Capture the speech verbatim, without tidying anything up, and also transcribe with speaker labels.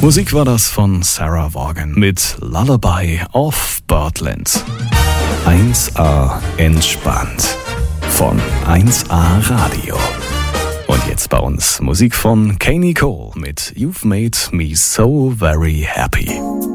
Speaker 1: Musik war das von Sarah Vaughan mit Lullaby of Birdland. eins A entspannt von eins A Radio. Und jetzt bei uns Musik von Kanye Cole mit You've Made Me So Very Happy.